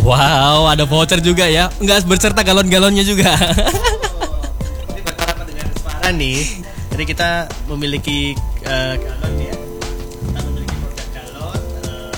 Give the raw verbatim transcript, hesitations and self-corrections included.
Wow, ada voucher juga ya. Enggak berserta galon-galonnya juga. Ini bertolak dengan suara nih. Jadi kita memiliki uh, galon ya.